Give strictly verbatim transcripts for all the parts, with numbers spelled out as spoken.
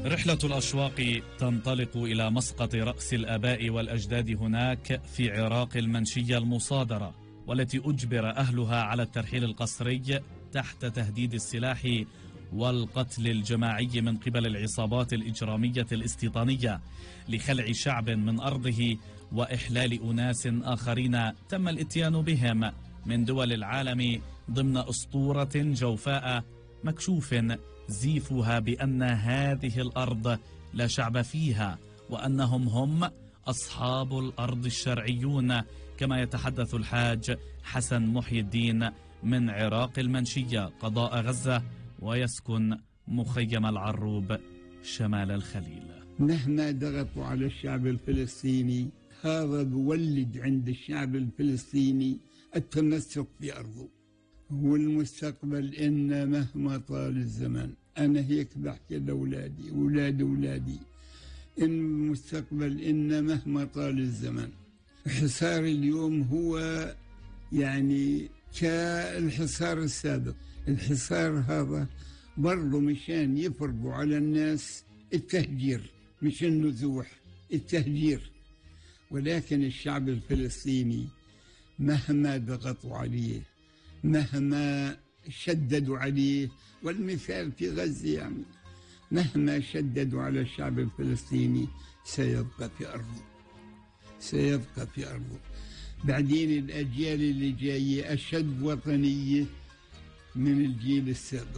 رحلة الأشواق تنطلق إلى مسقط رأس الآباء والأجداد هناك في عراق المنشية المصادرة، والتي أجبر أهلها على الترحيل القسري تحت تهديد السلاح والقتل الجماعي من قبل العصابات الإجرامية الاستيطانية لخلع شعب من أرضه وإحلال أناس آخرين تم الإتيان بهم من دول العالم ضمن أسطورة جوفاء مكشوف زيفها بأن هذه الأرض لا شعب فيها، وأنهم هم أصحاب الأرض الشرعيون، كما يتحدث الحاج حسن محي الدين من عراق المنشية قضاء غزة، ويسكن مخيم العروب شمال الخليل. مهما ضغطوا على الشعب الفلسطيني، هذا بولد عند الشعب الفلسطيني التمسك بأرضه والمستقبل. إن مهما طال الزمن، أنا هيك بحكي لأولادي أولاد أولادي، إن المستقبل إن مهما طال الزمن. حصار اليوم هو يعني كالحصار السابق. الحصار هذا برضه مشان يفرضوا على الناس التهجير، مش النزوح، التهجير. ولكن الشعب الفلسطيني مهما ضغطوا عليه، مهما شددوا عليه، والمثال في غزة يعني، مهما شددوا على الشعب الفلسطيني سيبقى في أرضه، سيبقى في أرضه. بعدين الأجيال اللي جاية أشد وطنية من الجيل السابق.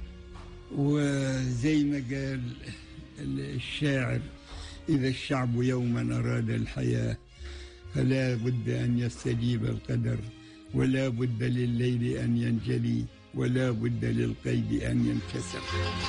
وزي ما قال الشاعر: إذا الشعب يوما أراد الحياة فلا بد أن يستجيب القدر، ولا بد لليل أن ينجلي، ولا بد للقيد أن ينكسر.